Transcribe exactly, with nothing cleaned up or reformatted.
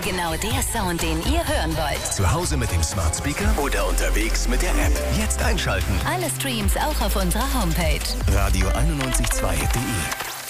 genau der Sound, den ihr hören wollt. Zu Hause mit dem Smart Speaker oder unterwegs mit der App. Jetzt einschalten. Alle Streams auch auf unserer Homepage. radio einundneunzig Komma zwei punkt de